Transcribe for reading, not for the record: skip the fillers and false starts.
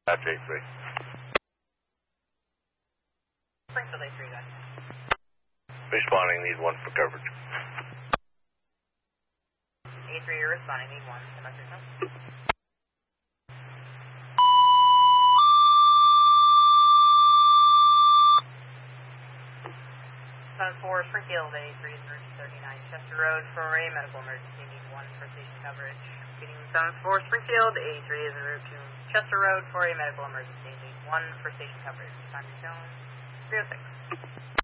That's A3. Springfield A3, gotcha. Responding, need 1 for coverage. A3, you're responding, need 1. Conductor, no. 74 Springfield A3 is route 39 Chester Road for a medical emergency, need 1 for station coverage. Repeating 74 Springfield A3 is en route to Chester Road for a medical emergency, need 1 for station coverage. Time is shown 306.